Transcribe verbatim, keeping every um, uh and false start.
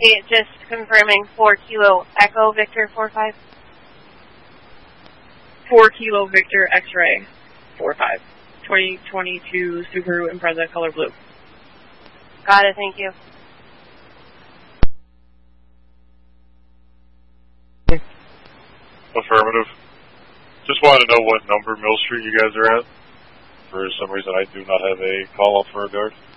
It just confirming four Kilo Echo Victor four five. four Kilo Victor X-Ray four five. twenty twenty-two Subaru Impreza color blue. Got it, thank you. Affirmative. Just wanted to know what number Mill Street you guys are at. For some reason I do not have a call up for a guard.